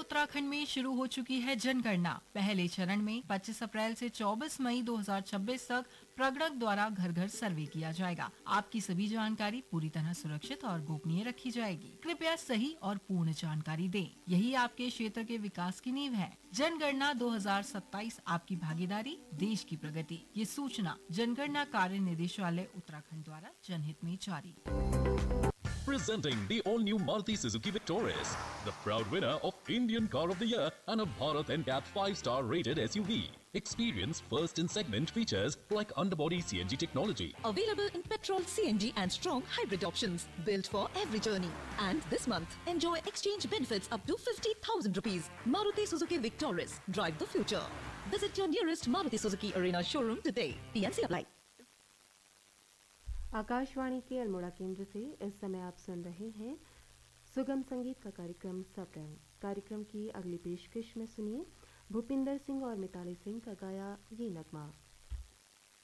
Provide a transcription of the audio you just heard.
उत्तराखंड में शुरू हो चुकी है जनगणना। पहले चरण में 25 अप्रैल से 24 मई 2026 तक प्रगणक द्वारा घर घर सर्वे किया जाएगा। आपकी सभी जानकारी पूरी तरह सुरक्षित और गोपनीय रखी जाएगी। कृपया सही और पूर्ण जानकारी दें। यही आपके क्षेत्र के विकास की नींव है। जनगणना 2027 आपकी भागीदारी, देश की प्रगति। ये सूचना जनगणना कार्य निदेशालय उत्तराखंड द्वारा जनहित में जारी। Presenting the all-new Maruti Suzuki Victoris, the proud winner of Indian Car of the Year and a Bharat NCAP 5-star rated SUV. Experience first in segment features like underbody CNG technology. Available in petrol, CNG and strong hybrid options. Built for every journey. And this month, enjoy exchange benefits up to 50,000 rupees. Maruti Suzuki Victoris. Drive the future. Visit your nearest Maruti Suzuki Arena showroom today. TNC apply. Akashvani के अल्मोड़ा केंद्र से इस समय आप सुन रहे हैं सुगम संगीत का कार्यक्रम सप्रेम। कार्यक्रम की अगली पेशकश में सुनिए भूपिंदर सिंह और मिताली सिंह का गाया ये नगमा।